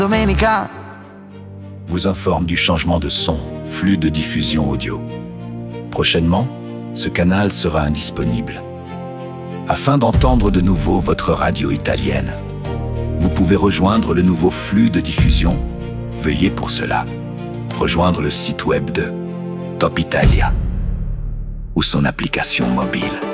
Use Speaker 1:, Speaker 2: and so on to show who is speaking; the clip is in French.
Speaker 1: Domenica
Speaker 2: vous informe du changement de son, flux de diffusion audio. Prochainement, ce canal sera indisponible. Afin d'entendre de nouveau votre radio italienne, vous pouvez rejoindre le nouveau flux de diffusion. Veuillez pour cela rejoindre le site web de Top Italia ou son application mobile.